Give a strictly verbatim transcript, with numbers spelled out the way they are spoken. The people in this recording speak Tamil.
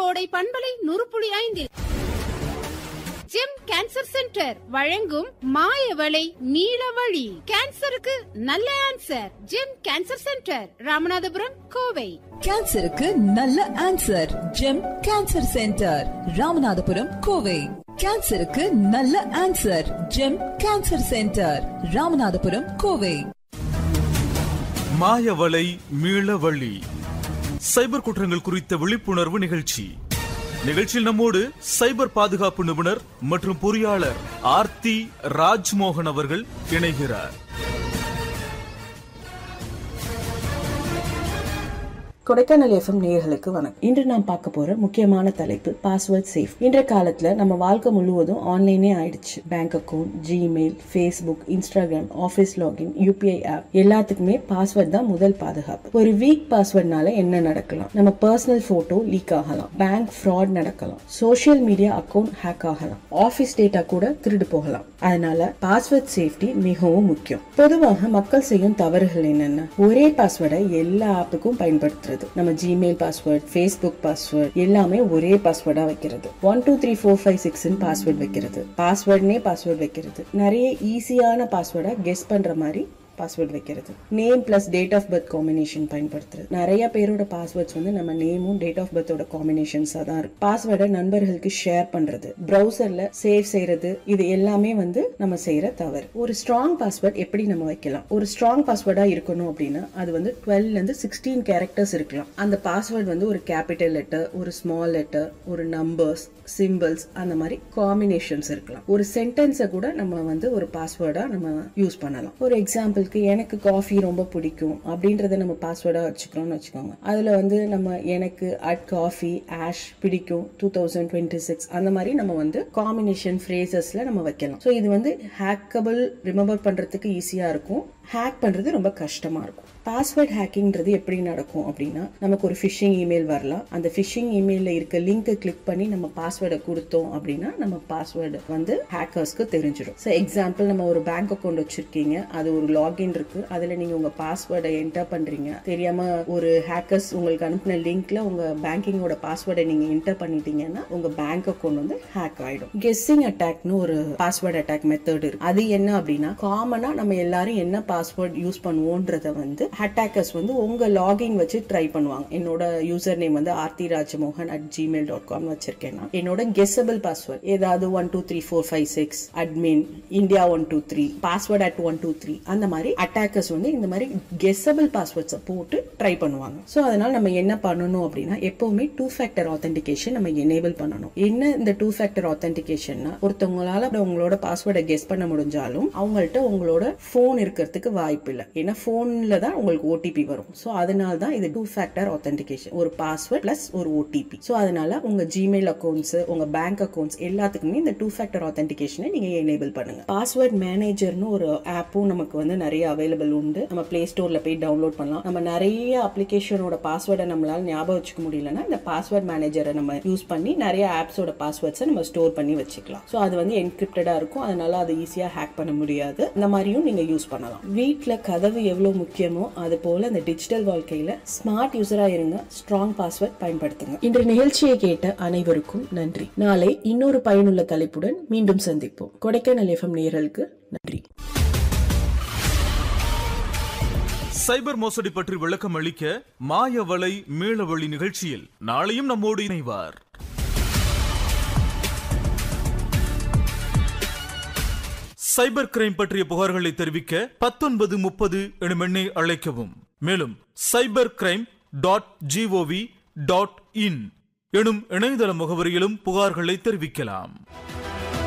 கோடை பண்பலை நூறு புள்ளி ஐந்தில் ஜெம் கேன்சர் சென்டர் வழங்கும் மாயவளை நீலவழி. கேன்சருக்கு நல்ல answer. GeM cancer centre, Ramanathapuram, Kovai. கேன்சருக்கு நல்ல answer. GeM cancer centre, Ramanathapuram, Kovai. கேன்சருக்கு நல்ல answer. GeM cancer centre, Ramanathapuram, Kovai. மாயவளை மீளவழி, சைபர் குற்றங்கள் குறித்த விழிப்புணர்வு நிகழ்ச்சி. நிகழ்ச்சியில் நம்மோடு சைபர் பாதுகாப்பு நிபுணர் மற்றும் பொறியாளர் ஆர்த்தி ராஜ்மோகன் அவர்கள் இணைகிறார். கொடைக்கானல் எஃப்எம் நேயர்களுக்கு வணக்கம். இன்று நாம் பார்க்க போற முக்கியமான தலைப்பு பாஸ்வேர்ட் சேஃப். இன்றைய காலத்துல நம்ம வாழ்க்கை முழுவதும் ஆன்லைனே ஆயிடுச்சு. Bank account, Gmail, Facebook, Instagram, office login, UPI app எல்லாத்துக்குமே பாஸ்வேர்ட் தான் முதல் பாதுகாப்பு. ஒரு வீக் பாஸ்வேர்ட்னால என்ன நடக்கலாம்? நம்ம பர்சனல் போட்டோ லீக் ஆகலாம், பேங்க் ஃப்ராட் நடக்கலாம், சோசியல் மீடியா அக்கௌண்ட் ஹேக் ஆகலாம், ஆபீஸ் டேட்டா கூட திருடு போகலாம். அதனால பாஸ்வேர்ட் சேஃப்டி மிகவும் முக்கியம். பொதுவாக மக்கள் செய்யும் தவறுகள் என்னென்ன? ஒரே பாஸ்வேர்டை எல்லா ஆப்புக்கும் பயன்படுத்துறது. நம்ம ஜிமெயில் பாஸ்வேர்ட், ஃபேஸ்புக் பாஸ்வேர்ட் எல்லாமே ஒரே பாஸ்வேர்டா வைக்கிறது. One two three four five six password வைக்கிறது. பாஸ்வேர்ட்னே பாஸ்வேர்ட் வைக்கிறது. நிறைய ஈஸியான பாஸ்வேர்டா கெஸ் பண்ற மாதிரி பாஸ்வேர்ட் வைக்கிறது. Name plus date of birth combination பயன்படுத்துறது. நிறைய பேரோட பாஸ்வேர்ட்ஸ் வந்து நம்ம நேமும் டேட் ஆஃப் பர்த்தோட காம்பினேஷன்ஸா தான் இருக்கு. பாஸ்வேர்டை நண்பர்களுக்கு ஷேர் பண்றது, பிரவுசர்ல சேவ் செய்யறது, இது எல்லாமே வந்து நம்ம செய்யற தவறு. ஒரு ஸ்ட்ராங் பாஸ்வேர்ட் எப்படி நம்ம வைக்கலாம்? ஒரு ஸ்ட்ராங் பாஸ்வேர்டா இருக்கணும் அப்படின்னா அது வந்து டுவெல்ல இருந்து சிக்ஸ்டீன் கேரக்டர்ஸ் இருக்கலாம். அந்த பாஸ்வேர்ட் வந்து ஒரு கேபிட்டல் லெட்டர், ஒரு ஸ்மால் லெட்டர், ஒரு நம்பர்ஸ், சிம்பிள்ஸ், அந்த மாதிரி காம்பினேஷன்ஸ் இருக்கலாம். ஒரு சென்டென்ஸை கூட நம்ம வந்து ஒரு பாஸ்வேர்டா நம்ம யூஸ் பண்ணலாம். ஒரு எக்ஸாம்பிள், எனக்கு காஃபி ரொம்ப பிடிக்கும் அப்படின்றத நம்ம பாஸ்வேர்டா வச்சுக்கிறோம்னு வச்சுக்கோங்க. அதுல வந்து நம்ம எனக்கு அட் காஃபி ஆஷ் பிடிக்கும் டூ தௌசண்ட் டுவெண்ட்டி சிக்ஸ் அந்த மாதிரி நம்ம வந்து காம்பினேஷன் ஃப்ரேசஸ்ல நம்ம வைக்கலாம். ஸோ இது வந்து ஹேக்கபிள், ரிமெம்பர் பண்றதுக்கு ஈஸியா இருக்கும். ஹேக் பண்றது ரொம்ப கஷ்டமா இருக்கும். பாஸ்வேர்ட் ஹேக்கிங்கிறது எப்படி நடக்கும் அப்படின்னா, நமக்கு ஒரு ஃபிஷிங் இமெயில் வரலாம். அந்த ஃபிஷிங் இமெயில இருக்க லிங்கை கிளிக் பண்ணி நம்ம பாஸ்வேர்டை கொடுத்தோம் அப்படின்னா நம்ம பாஸ்வேர்டு வந்து ஹேக்கர்ஸ்க்கு தெரிஞ்சிடும். ஸோ எக்ஸாம்பிள், நம்ம ஒரு பேங்க் அக்கௌண்ட் வச்சிருக்கீங்க, அது ஒரு லாகின் இருக்கு, அதுல நீங்க உங்க பாஸ்வேர்டை என்டர் பண்றீங்க. தெரியாம ஒரு ஹேக்கர்ஸ் உங்களுக்கு அனுப்பின லிங்க்ல உங்க பேங்கிங்கோட பாஸ்வேர்டை நீங்க என்டர் பண்ணிட்டீங்கன்னா உங்க பேங்க் அக்கௌண்ட் வந்து ஹேக் ஆயிடும். கெஸ்ஸிங் அட்டாக்னு ஒரு பாஸ்வேர்ட் அட்டாக் மெத்தட் இருக்கு. அது என்ன அப்படின்னா, காமனா நம்ம எல்லாரும் என்ன பாஸ்வேர்ட் யூஸ் பண்ணுவோன்றத வந்து அட்டாக்கர்ஸ் வந்து உங்க லாகின் வச்சு ட்ரை பண்ணுவாங்க. என்னோட யூசர் நேம் வந்து Aarthi Rajmohan at Gmail dot com வச்சிருக்கேன்னா என்னோட கெஸபிள் பாஸ்வேர்ட் ஏதாவது one two three four five six admin India one two three password at one two three அந்த மாதிரி அட்டாக்கர்ஸ் வந்து இந்த மாதிரி கெஸபிள் பாஸ்வேர்ட்ஸை போட்டு ட்ரை பண்ணுவாங்க. ஸோ அதனால நம்ம என்ன பண்ணணும் அப்படின்னா, எப்பவுமே டூ ஃபேக்டர் ஆத்தென்டிகேஷன் நம்ம எனேபிள் பண்ணணும். என்ன இந்த டூ ஃபேக்டர் ஆத்தென்டிகேஷன்னா, ஒருத்தவங்களால உங்களோட பாஸ்வேர்டை கெஸ் பண்ண முடிஞ்சாலும் அவங்கள்ட்ட உங்களோட போன் இருக்கிறதுக்கு வாய்ப்பு இல்லை. ஏன்னா போன்ல தான் உங்களுக்கு ஓடிபி வரும். சோ அதனால தான் இது டூ ஃபேக்டர் ஆத்தென்டிகேஷன், ஒரு பாஸ்வேர்ட் பிளஸ் ஒரு ஓடிபி. சோ அதனால உங்க ஜிமெயில் அக்கௌண்ட்ஸ், உங்க பேங்க் அக்கௌண்ட்ஸ் எல்லாத்துக்குமே இந்த டூ ஃபேக்டர் ஆத்தென்டிகேஷனை நீங்க எனேபிள் பண்ணுங்க. பாஸ்வேர்ட் மேனேஜர்னு ஒரு ஆப்பும் நமக்கு வந்து நிறைய அவைலபிள் உண்டு. நம்ம பிளே ஸ்டோர்ல போய் டவுன்லோட் பண்ணலாம். நம்ம நிறைய அப்ளிகேஷனோட பாஸ்வேர்டை நம்மளால ஞாபகம் வச்சுக்க முடியலன்னா இந்த பாஸ்வேர்ட் மேனேஜரை நம்ம யூஸ் பண்ணி நிறைய ஆப்ஸோட பாஸ்வேர்ட்ஸை நம்ம ஸ்டோர் பண்ணி வச்சுக்கலாம். சோ அது வந்து என்கிரிப்டடா இருக்கும். அதனால அது ஈஸியா ஹேக் பண்ண முடியாது. இந்த மாதிரியும் நீங்க யூஸ் பண்ணலாம். வீட்ல கதவு எவ்வளவு முக்கியமோ அது போல இந்த டிஜிட்டல் வாழ்க்கையில ஸ்மார்ட் யூசரா இருங்க. ஸ்ட்ராங் பாஸ்வேர்ட் பயன்படுத்துங்க. இன்று நிகழ்ச்சியை கேட்ட அனைவருக்கும் நன்றி. நாளை இன்னொரு பயனுள்ள தலைப்புடன் மீண்டும் சந்திப்போம். கொடைக்கானல் எஃப்எம் நேயர்களுக்கு நன்றி. சைபர் மோசடி பற்றி விளக்கம் அளிக்க மாயவளை மீளவழி நிகழ்ச்சியில் நாளையும் நம்மோடு இணைவார். சைபர் கிரைம் பற்றிய புகார்களை தெரிவிக்க பத்தொன்பது முப்பது எனும் எண்ணை அழைக்கவும். மேலும் cyber crime dot gov dot in எனும் இணையதள முகவரியிலும் புகார்களை தெரிவிக்கலாம்.